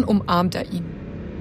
Dann umarmt er ihn.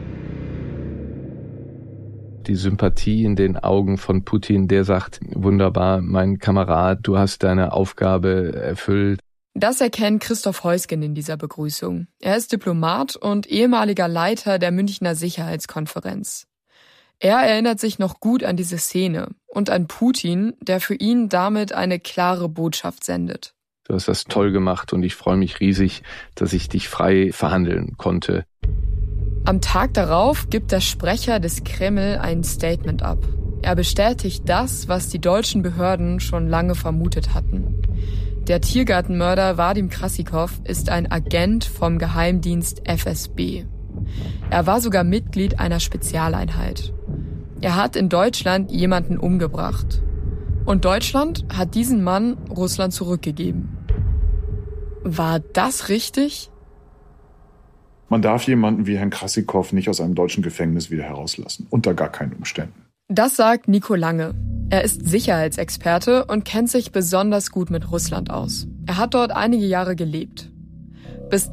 Die Sympathie in den Augen von Putin, der sagt, wunderbar, mein Kamerad, du hast deine Aufgabe erfüllt. Das erkennt Christoph Heusgen in dieser Begrüßung. Er ist Diplomat und ehemaliger Leiter der Münchner Sicherheitskonferenz. Er erinnert sich noch gut an diese Szene und an Putin, der für ihn damit eine klare Botschaft sendet. Du hast das toll gemacht und ich freue mich riesig, dass ich dich frei verhandeln konnte. Am Tag darauf gibt der Sprecher des Kreml ein Statement ab. Er bestätigt das, was die deutschen Behörden schon lange vermutet hatten. Der Tiergartenmörder Wadim Krasikov ist ein Agent vom Geheimdienst FSB. Er war sogar Mitglied einer Spezialeinheit. Er hat in Deutschland jemanden umgebracht. Und Deutschland hat diesen Mann Russland zurückgegeben. War das richtig? Man darf jemanden wie Herrn Krasikov nicht aus einem deutschen Gefängnis wieder herauslassen. Unter gar keinen Umständen. Das sagt Nico Lange. Er ist Sicherheitsexperte und kennt sich besonders gut mit Russland aus. Er hat dort einige Jahre gelebt. Bis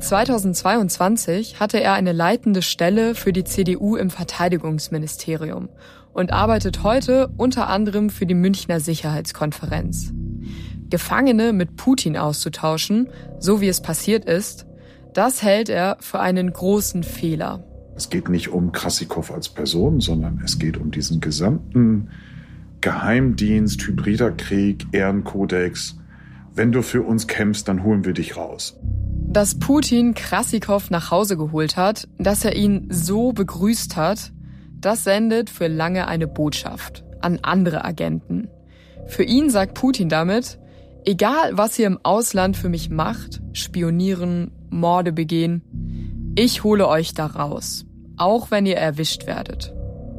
2022 hatte er eine leitende Stelle für die CDU im Verteidigungsministerium und arbeitet heute unter anderem für die Münchner Sicherheitskonferenz. Gefangene mit Putin auszutauschen, so wie es passiert ist, das hält er für einen großen Fehler. Es geht nicht um Krasikov als Person, sondern es geht um diesen gesamten Geheimdienst, hybrider Krieg, Ehrenkodex. Wenn du für uns kämpfst, dann holen wir dich raus. Dass Putin Krasikov nach Hause geholt hat, dass er ihn so begrüßt hat, das sendet für Lange eine Botschaft an andere Agenten. Für ihn sagt Putin damit, egal was ihr im Ausland für mich macht, spionieren, Morde begehen, ich hole euch da raus, auch wenn ihr erwischt werdet.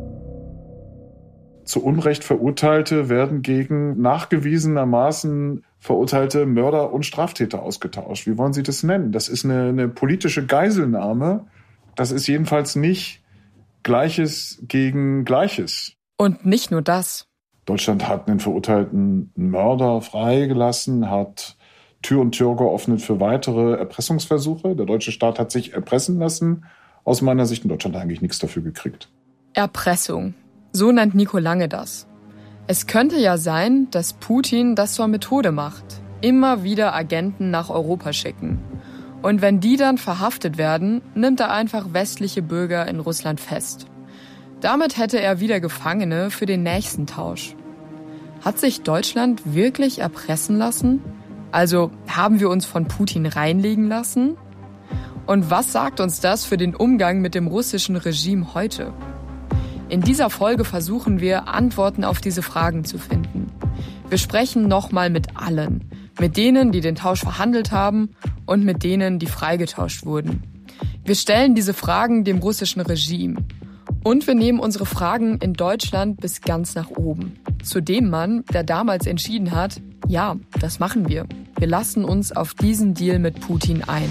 Zu Unrecht Verurteilte werden gegen nachgewiesenermaßen verurteilte Mörder und Straftäter ausgetauscht. Wie wollen Sie das nennen? Das ist eine politische Geiselnahme. Das ist jedenfalls nicht Gleiches gegen Gleiches. Und nicht nur das. Deutschland hat einen verurteilten Mörder freigelassen, hat Tür und Tür geöffnet für weitere Erpressungsversuche. Der deutsche Staat hat sich erpressen lassen. Aus meiner Sicht in Deutschland eigentlich nichts dafür gekriegt. Erpressung. So nennt Nico Lange das. Es könnte ja sein, dass Putin das zur Methode macht. Immer wieder Agenten nach Europa schicken. Und wenn die dann verhaftet werden, nimmt er einfach westliche Bürger in Russland fest. Damit hätte er wieder Gefangene für den nächsten Tausch. Hat sich Deutschland wirklich erpressen lassen? Also haben wir uns von Putin reinlegen lassen? Und was sagt uns das für den Umgang mit dem russischen Regime heute? In dieser Folge versuchen wir, Antworten auf diese Fragen zu finden. Wir sprechen nochmal mit allen. Mit denen, die den Tausch verhandelt haben und mit denen, die freigetauscht wurden. Wir stellen diese Fragen dem russischen Regime. Und wir nehmen unsere Fragen in Deutschland bis ganz nach oben. Zu dem Mann, der damals entschieden hat, ja, das machen wir. Wir lassen uns auf diesen Deal mit Putin ein.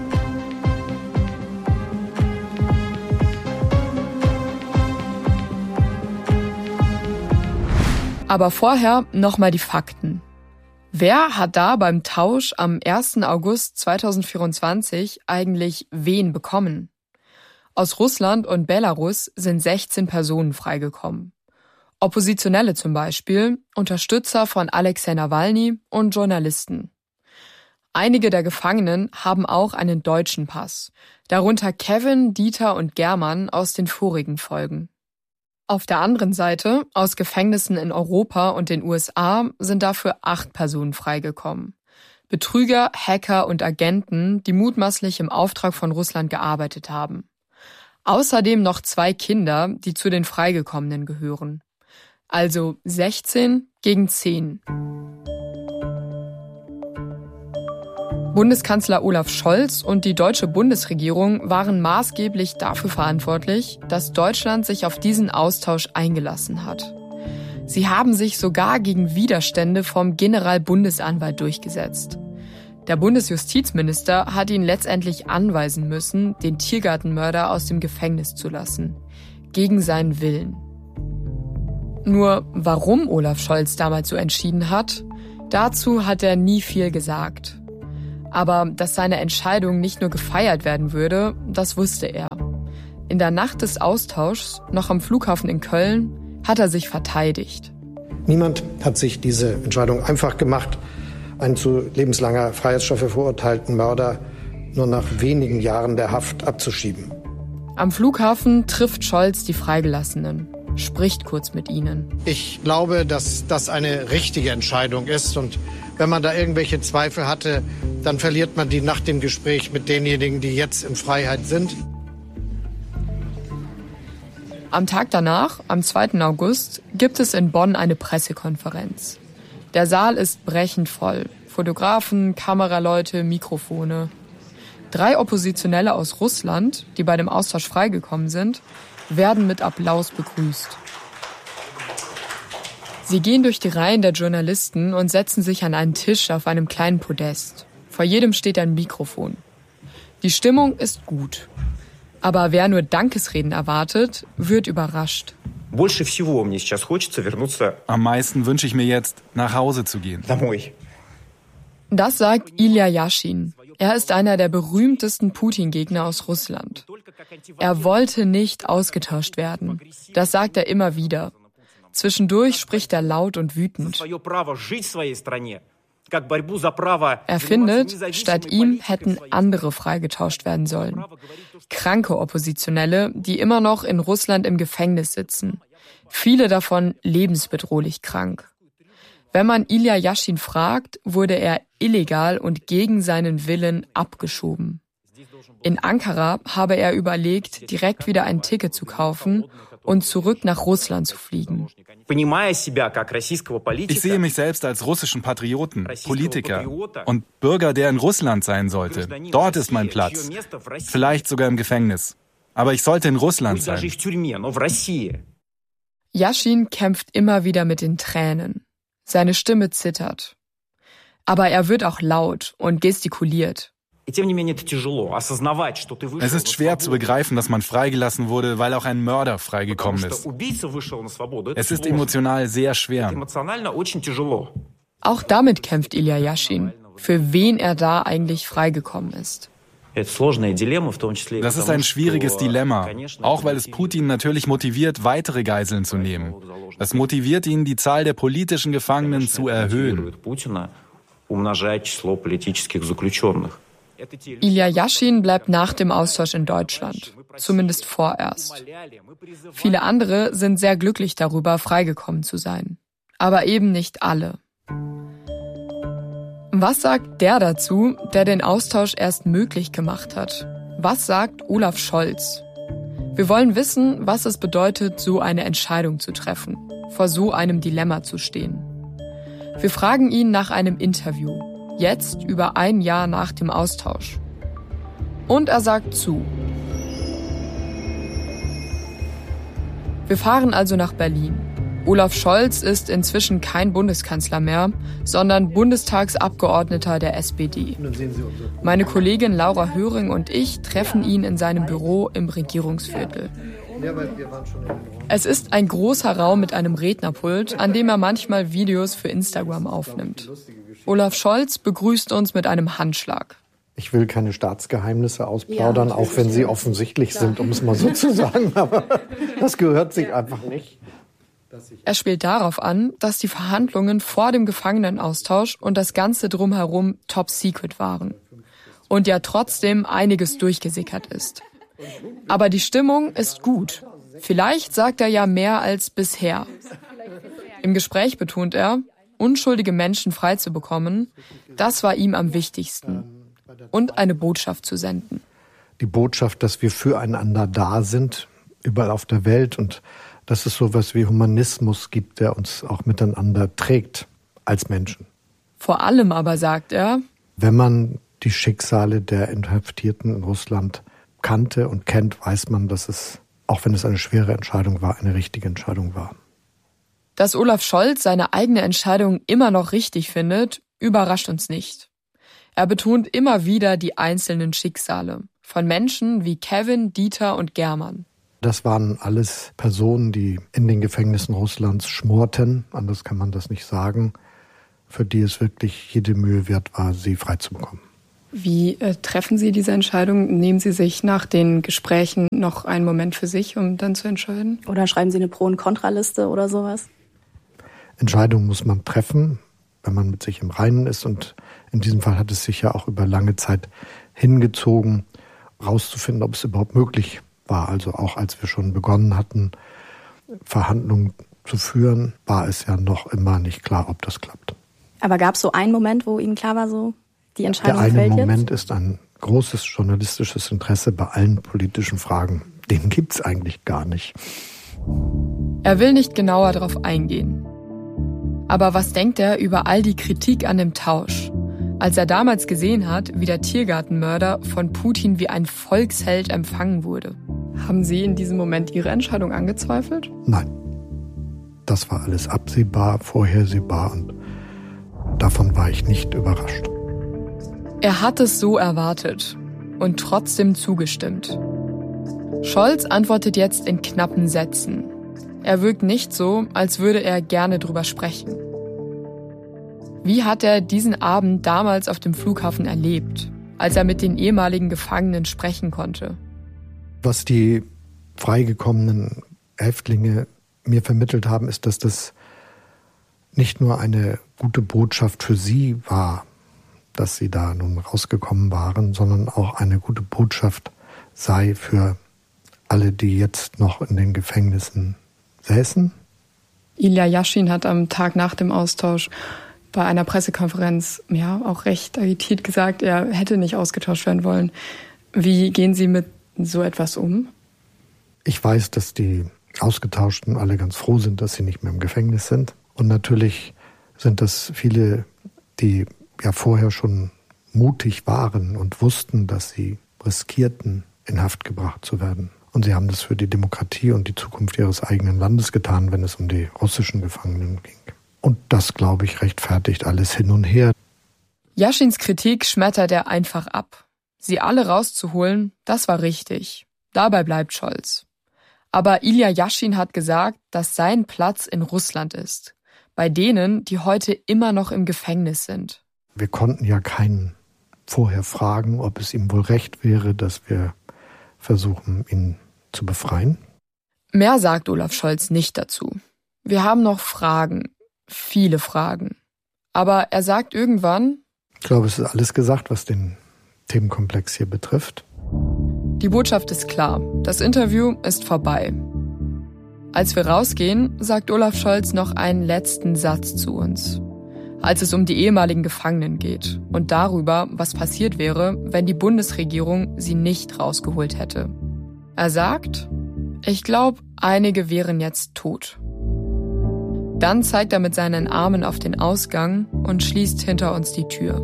Aber vorher nochmal die Fakten. Wer hat da beim Tausch am 1. August 2024 eigentlich wen bekommen? Aus Russland und Belarus sind 16 Personen freigekommen. Oppositionelle zum Beispiel, Unterstützer von Alexei Nawalny und Journalisten. Einige der Gefangenen haben auch einen deutschen Pass, darunter Kevin, Dieter und German aus den vorigen Folgen. Auf der anderen Seite, aus Gefängnissen in Europa und den USA, sind dafür 8 Personen freigekommen. Betrüger, Hacker und Agenten, die mutmaßlich im Auftrag von Russland gearbeitet haben. Außerdem noch 2 Kinder, die zu den Freigekommenen gehören. Also 16 gegen 10. Bundeskanzler Olaf Scholz und die deutsche Bundesregierung waren maßgeblich dafür verantwortlich, dass Deutschland sich auf diesen Austausch eingelassen hat. Sie haben sich sogar gegen Widerstände vom Generalbundesanwalt durchgesetzt. Der Bundesjustizminister hat ihn letztendlich anweisen müssen, den Tiergartenmörder aus dem Gefängnis zu lassen. Gegen seinen Willen. Nur warum Olaf Scholz damals so entschieden hat, dazu hat er nie viel gesagt. Aber dass seine Entscheidung nicht nur gefeiert werden würde, das wusste er. In der Nacht des Austauschs, noch am Flughafen in Köln, hat er sich verteidigt. Niemand hat sich diese Entscheidung einfach gemacht, einen zu lebenslanger Freiheitsstrafe verurteilten Mörder nur nach wenigen Jahren der Haft abzuschieben. Am Flughafen trifft Scholz die Freigelassenen, spricht kurz mit ihnen. Ich glaube, dass das eine richtige Entscheidung ist. Und wenn man da irgendwelche Zweifel hatte, dann verliert man die nach dem Gespräch mit denjenigen, die jetzt in Freiheit sind. Am Tag danach, am 2. August, gibt es in Bonn eine Pressekonferenz. Der Saal ist brechend voll. Fotografen, Kameraleute, Mikrofone. 3 Oppositionelle aus Russland, die bei dem Austausch freigekommen sind, werden mit Applaus begrüßt. Sie gehen durch die Reihen der Journalisten und setzen sich an einen Tisch auf einem kleinen Podest. Vor jedem steht ein Mikrofon. Die Stimmung ist gut. Aber wer nur Dankesreden erwartet, wird überrascht. Am meisten wünsche ich mir jetzt, nach Hause zu gehen. Das sagt Ilja Jaschin. Er ist einer der berühmtesten Putin-Gegner aus Russland. Er wollte nicht ausgetauscht werden. Das sagt er immer wieder. Zwischendurch spricht er laut und wütend. Er findet, statt ihm hätten andere freigetauscht werden sollen. Kranke Oppositionelle, die immer noch in Russland im Gefängnis sitzen. Viele davon lebensbedrohlich krank. Wenn man Ilja Jaschin fragt, wurde er illegal und gegen seinen Willen abgeschoben. In Ankara habe er überlegt, direkt wieder ein Ticket zu kaufen und zurück nach Russland zu fliegen. Ich sehe mich selbst als russischen Patrioten, Politiker und Bürger, der in Russland sein sollte. Dort ist mein Platz. Vielleicht sogar im Gefängnis. Aber ich sollte in Russland sein. Jaschin kämpft immer wieder mit den Tränen. Seine Stimme zittert. Aber er wird auch laut und gestikuliert. Es ist schwer zu begreifen, dass man freigelassen wurde, weil auch ein Mörder freigekommen ist. Es ist emotional sehr schwer. Auch damit kämpft Ilja Jaschin, für wen er da eigentlich freigekommen ist. Das ist ein schwieriges Dilemma, auch weil es Putin natürlich motiviert, weitere Geiseln zu nehmen. Es motiviert ihn, die Zahl der politischen Gefangenen zu erhöhen. Ilja Jaschin bleibt nach dem Austausch in Deutschland, zumindest vorerst. Viele andere sind sehr glücklich darüber, freigekommen zu sein. Aber eben nicht alle. Was sagt der dazu, der den Austausch erst möglich gemacht hat? Was sagt Olaf Scholz? Wir wollen wissen, was es bedeutet, so eine Entscheidung zu treffen, vor so einem Dilemma zu stehen. Wir fragen ihn nach einem Interview, jetzt über ein Jahr nach dem Austausch. Und er sagt zu. Wir fahren also nach Berlin. Olaf Scholz ist inzwischen kein Bundeskanzler mehr, sondern Bundestagsabgeordneter der SPD. Meine Kollegin Laura Höring und ich treffen ihn in seinem Büro im Regierungsviertel. Es ist ein großer Raum mit einem Rednerpult, an dem er manchmal Videos für Instagram aufnimmt. Olaf Scholz begrüßt uns mit einem Handschlag. Ich will keine Staatsgeheimnisse ausplaudern, auch wenn sie offensichtlich sind, um es mal so zu sagen. Aber das gehört sich einfach nicht. Er spielt darauf an, dass die Verhandlungen vor dem Gefangenenaustausch und das Ganze drumherum top secret waren. Und ja trotzdem einiges durchgesickert ist. Aber die Stimmung ist gut. Vielleicht sagt er ja mehr als bisher. Im Gespräch betont er, unschuldige Menschen freizubekommen, das war ihm am wichtigsten. Und eine Botschaft zu senden. Die Botschaft, dass wir füreinander da sind, überall auf der Welt, und dass es sowas wie Humanismus gibt, der uns auch miteinander trägt als Menschen. Vor allem aber sagt er, wenn man die Schicksale der Inhaftierten in Russland kannte und kennt, weiß man, dass es, auch wenn es eine schwere Entscheidung war, eine richtige Entscheidung war. Dass Olaf Scholz seine eigene Entscheidung immer noch richtig findet, überrascht uns nicht. Er betont immer wieder die einzelnen Schicksale von Menschen wie Kevin, Dieter und German. Das waren alles Personen, die in den Gefängnissen Russlands schmorten, anders kann man das nicht sagen, für die es wirklich jede Mühe wert war, sie freizubekommen. Wie treffen Sie diese Entscheidung? Nehmen Sie sich nach den Gesprächen noch einen Moment für sich, um dann zu entscheiden? Oder schreiben Sie eine Pro- und Kontraliste oder sowas? Entscheidungen muss man treffen, wenn man mit sich im Reinen ist. Und in diesem Fall hat es sich ja auch über lange Zeit hingezogen, rauszufinden, ob es überhaupt möglich war. Also auch als wir schon begonnen hatten, Verhandlungen zu führen, war es ja noch immer nicht klar, ob das klappt. Aber gab es so einen Moment, wo Ihnen klar war, so die Entscheidung fällt jetzt? Der eine Moment ist ein großes journalistisches Interesse bei allen politischen Fragen. Den gibt's eigentlich gar nicht. Er will nicht genauer darauf eingehen. Aber was denkt er über all die Kritik an dem Tausch? Als er damals gesehen hat, wie der Tiergartenmörder von Putin wie ein Volksheld empfangen wurde. Haben Sie in diesem Moment Ihre Entscheidung angezweifelt? Nein. Das war alles absehbar, vorhersehbar und davon war ich nicht überrascht. Er hat es so erwartet und trotzdem zugestimmt. Scholz antwortet jetzt in knappen Sätzen. Er wirkt nicht so, als würde er gerne drüber sprechen. Wie hat er diesen Abend damals auf dem Flughafen erlebt, als er mit den ehemaligen Gefangenen sprechen konnte? Was die freigekommenen Häftlinge mir vermittelt haben, ist, dass das nicht nur eine gute Botschaft für sie war, dass sie da nun rausgekommen waren, sondern auch eine gute Botschaft sei für alle, die jetzt noch in den Gefängnissen säßen. Ilja Jaschin hat am Tag nach dem Austausch bei einer Pressekonferenz auch recht agitiert gesagt, er hätte nicht ausgetauscht werden wollen. Wie gehen Sie mit so etwas um? Ich weiß, dass die Ausgetauschten alle ganz froh sind, dass sie nicht mehr im Gefängnis sind. Und natürlich sind das viele, die ja vorher schon mutig waren und wussten, dass sie riskierten, in Haft gebracht zu werden. Und sie haben das für die Demokratie und die Zukunft ihres eigenen Landes getan, wenn es um die russischen Gefangenen ging. Und das, glaube ich, rechtfertigt alles hin und her. Jaschins Kritik schmettert er einfach ab. Sie alle rauszuholen, das war richtig. Dabei bleibt Scholz. Aber Ilja Jaschin hat gesagt, dass sein Platz in Russland ist. Bei denen, die heute immer noch im Gefängnis sind. Wir konnten ja keinen vorher fragen, ob es ihm wohl recht wäre, dass wir versuchen, ihn zu befreien. Mehr sagt Olaf Scholz nicht dazu. Wir haben noch Fragen, viele Fragen. Aber er sagt irgendwann: Ich glaube, es ist alles gesagt, was den Themenkomplex hier betrifft. Die Botschaft ist klar. Das Interview ist vorbei. Als wir rausgehen, sagt Olaf Scholz noch einen letzten Satz zu uns. Als es um die ehemaligen Gefangenen geht und darüber, was passiert wäre, wenn die Bundesregierung sie nicht rausgeholt hätte. Er sagt: Ich glaube, einige wären jetzt tot. Dann zeigt er mit seinen Armen auf den Ausgang und schließt hinter uns die Tür.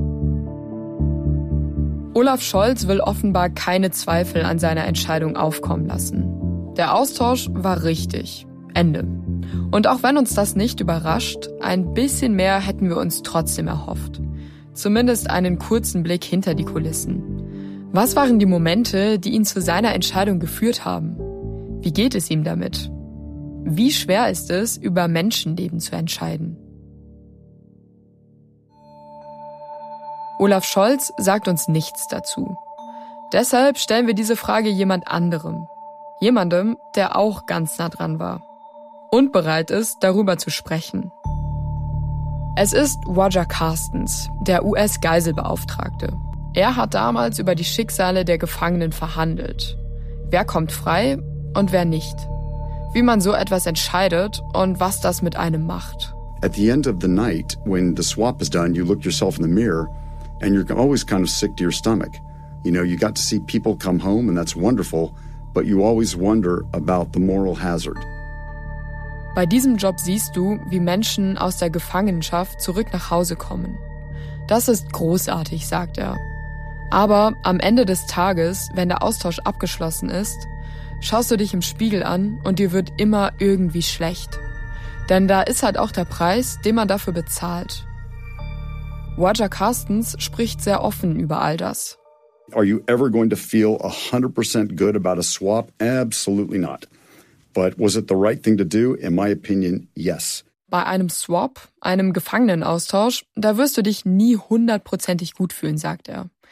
Olaf Scholz will offenbar keine Zweifel an seiner Entscheidung aufkommen lassen. Der Austausch war richtig. Ende. Und auch wenn uns das nicht überrascht, ein bisschen mehr hätten wir uns trotzdem erhofft. Zumindest einen kurzen Blick hinter die Kulissen. Was waren die Momente, die ihn zu seiner Entscheidung geführt haben? Wie geht es ihm damit? Wie schwer ist es, über Menschenleben zu entscheiden? Olaf Scholz sagt uns nichts dazu. Deshalb stellen wir diese Frage jemand anderem. Jemandem, der auch ganz nah dran war. Und bereit ist, darüber zu sprechen. Es ist Roger Carstens, der US-Geiselbeauftragte. Er hat damals über die Schicksale der Gefangenen verhandelt. Wer kommt frei und wer nicht. Wie man so etwas entscheidet und was das mit einem macht. At the end of the night, when the swap is done, you look yourself in the mirror and you're always kind of sick to your stomach. You know, you got to see people come home and that's wonderful, but you always wonder about the moral hazard. Bei diesem Job siehst du, wie Menschen aus der Gefangenschaft zurück nach Hause kommen. Das ist großartig, sagt er. Aber am Ende des Tages, wenn der Austausch abgeschlossen ist, schaust du dich im Spiegel an und dir wird immer irgendwie schlecht. Denn da ist halt auch der Preis, den man dafür bezahlt. Roger Carstens spricht sehr offen über all das. Are you ever going to feel 100% good about a swap? Absolutely not. But was it the right thing to do? In my opinion, yes. Bei einem Swap, einem Gefangenenaustausch, da wirst du dich nie 100%ig gut fühlen, sagt er.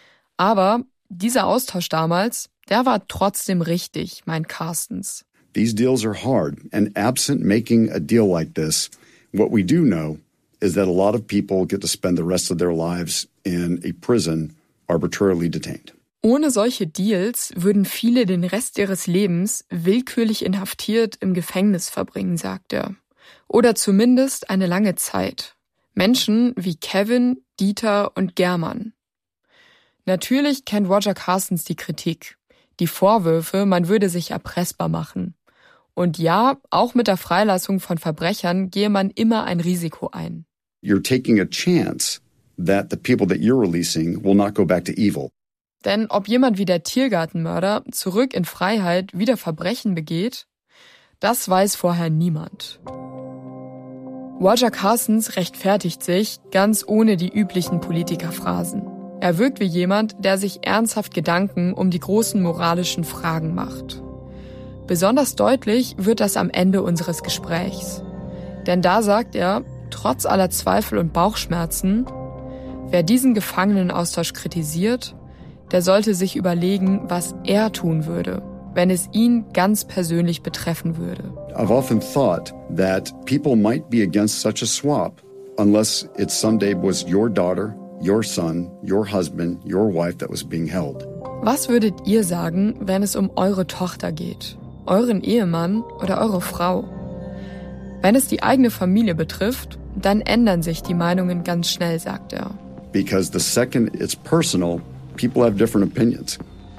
Aber dieser Austausch damals, der war trotzdem richtig, meint Carstens. These deals are hard, and absent making a deal like this, what we do know is that a lot of people get to spend the rest of their lives in a prison arbitrarily detained. Ohne solche Deals würden viele den Rest ihres Lebens willkürlich inhaftiert im Gefängnis verbringen, sagt er. Oder zumindest eine lange Zeit. Menschen wie Kevin, Dieter und German. Natürlich kennt Roger Carstens die Kritik. Die Vorwürfe, man würde sich erpressbar machen. Und ja, auch mit der Freilassung von Verbrechern gehe man immer ein Risiko ein. You're taking a chance that the people that you're releasing will not go back to evil. Denn ob jemand wie der Tiergartenmörder zurück in Freiheit wieder Verbrechen begeht, das weiß vorher niemand. Roger Carstens rechtfertigt sich ganz ohne die üblichen Politikerphrasen. Er wirkt wie jemand, der sich ernsthaft Gedanken um die großen moralischen Fragen macht. Besonders deutlich wird das am Ende unseres Gesprächs. Denn da sagt er, trotz aller Zweifel und Bauchschmerzen, wer diesen Gefangenenaustausch kritisiert, der sollte sich überlegen, was er tun würde, wenn es ihn ganz persönlich betreffen würde. I've often thought that people might be against such a swap unless it someday was your daughter, your son, your husband, your wife that was being held. Was würdet ihr sagen, wenn es um eure Tochter geht, euren Ehemann oder eure Frau? Wenn es die eigene Familie betrifft, dann ändern sich die Meinungen ganz schnell, sagt er. Because the second it's personal, people have different opinions.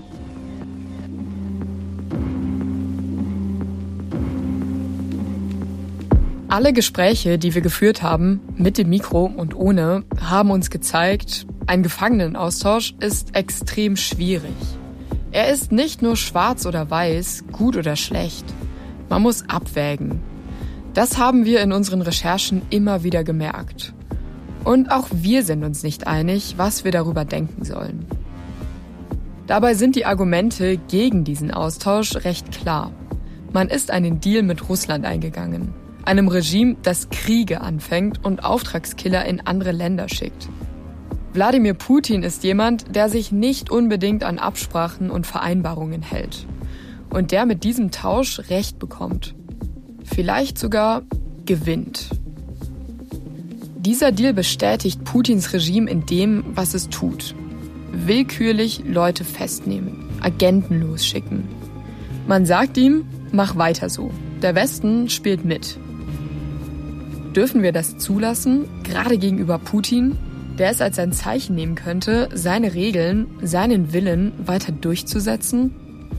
Alle Gespräche, die wir geführt haben, mit dem Mikro und ohne, haben uns gezeigt, ein Gefangenenaustausch ist extrem schwierig. Er ist nicht nur schwarz oder weiß, gut oder schlecht. Man muss abwägen. Das haben wir in unseren Recherchen immer wieder gemerkt. Und auch wir sind uns nicht einig, was wir darüber denken sollen. Dabei sind die Argumente gegen diesen Austausch recht klar. Man ist einen Deal mit Russland eingegangen. Einem Regime, das Kriege anfängt und Auftragskiller in andere Länder schickt. Wladimir Putin ist jemand, der sich nicht unbedingt an Absprachen und Vereinbarungen hält. Und der mit diesem Tausch Recht bekommt. Vielleicht sogar gewinnt. Dieser Deal bestätigt Putins Regime in dem, was es tut. Willkürlich Leute festnehmen, Agenten losschicken. Man sagt ihm, mach weiter so. Der Westen spielt mit. Dürfen wir das zulassen, gerade gegenüber Putin, der es als ein Zeichen nehmen könnte, seine Regeln, seinen Willen weiter durchzusetzen?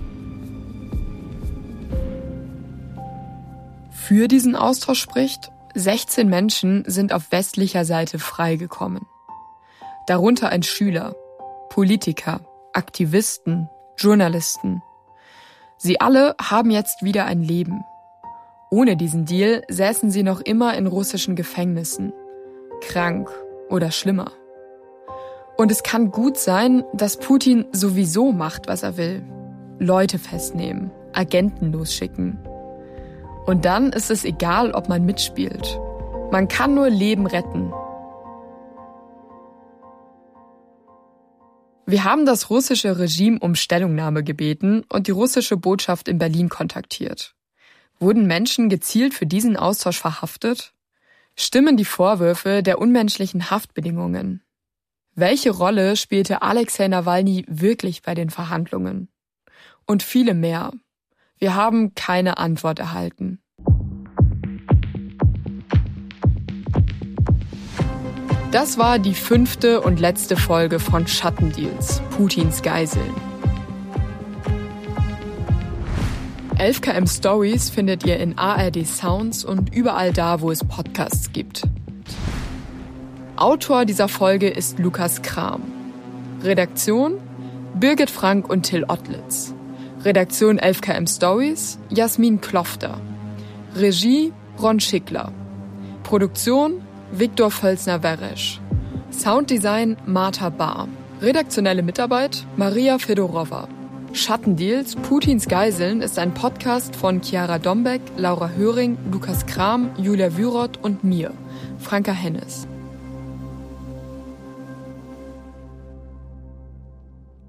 Für diesen Austausch spricht, 16 Menschen sind auf westlicher Seite freigekommen. Darunter ein Schüler, Politiker, Aktivisten, Journalisten. Sie alle haben jetzt wieder ein Leben. Ohne diesen Deal säßen sie noch immer in russischen Gefängnissen. Krank oder schlimmer. Und es kann gut sein, dass Putin sowieso macht, was er will. Leute festnehmen, Agenten losschicken. Und dann ist es egal, ob man mitspielt. Man kann nur Leben retten. Wir haben das russische Regime um Stellungnahme gebeten und die russische Botschaft in Berlin kontaktiert. Wurden Menschen gezielt für diesen Austausch verhaftet? Stimmen die Vorwürfe der unmenschlichen Haftbedingungen? Welche Rolle spielte Alexei Nawalny wirklich bei den Verhandlungen? Und viele mehr. Wir haben keine Antwort erhalten. Das war die 5. und letzte Folge von Schattendeals, Putins Geiseln. 11KM Stories findet ihr in ARD Sounds und überall da, wo es Podcasts gibt. Autor dieser Folge ist Lukas Kram. Redaktion Birgit Frank und Till Ottlitz. Redaktion 11KM Stories Jasmin Klofter. Regie Ron Schickler. Produktion Viktor Völzner-Weresch. Sounddesign Martha Bahr. Redaktionelle Mitarbeit Maria Fedorova. Schattendeals, Putins Geiseln ist ein Podcast von Chiara Dombeck, Laura Höring, Lukas Kram, Julia Wyroth und mir, Franka Hennes.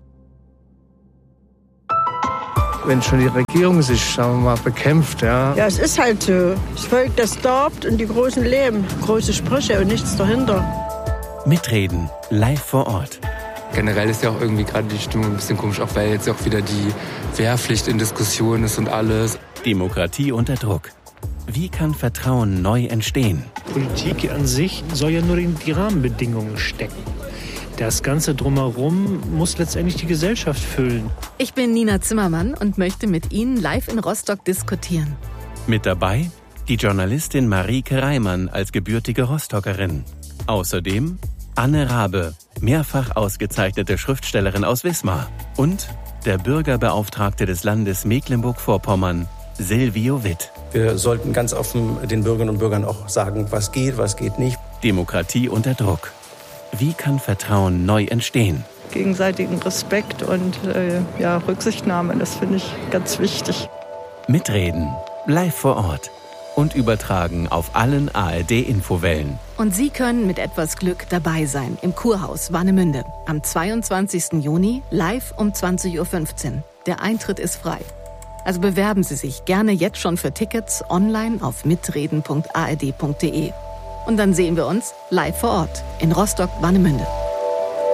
wenn schon die Regierung sich, sagen wir mal, bekämpft. Ja, es ist halt so. Das Volk, das darbt und die Großen leben. Große Sprüche und nichts dahinter. Mitreden, live vor Ort. Generell ist ja auch irgendwie gerade die Stimmung ein bisschen komisch, auch weil jetzt auch wieder die Wehrpflicht in Diskussion ist und alles. Demokratie unter Druck. Wie kann Vertrauen neu entstehen? Politik an sich soll ja nur in die Rahmenbedingungen stecken. Das Ganze drumherum muss letztendlich die Gesellschaft füllen. Ich bin Nina Zimmermann und möchte mit Ihnen live in Rostock diskutieren. Mit dabei die Journalistin Marieke Reimann als gebürtige Rostockerin. Außerdem Anne Rabe, mehrfach ausgezeichnete Schriftstellerin aus Wismar. Und der Bürgerbeauftragte des Landes Mecklenburg-Vorpommern, Silvio Witt. Wir sollten ganz offen den Bürgerinnen und Bürgern auch sagen, was geht nicht. Demokratie unter Druck. Wie kann Vertrauen neu entstehen? Gegenseitigen Respekt und Rücksichtnahme, das finde ich ganz wichtig. Mitreden, live vor Ort und übertragen auf allen ARD-Infowellen. Und Sie können mit etwas Glück dabei sein im Kurhaus Warnemünde am 22. Juni live um 20:15 Uhr. Der Eintritt ist frei. Also bewerben Sie sich gerne jetzt schon für Tickets online auf mitreden.ard.de. Und dann sehen wir uns live vor Ort in Rostock-Warnemünde.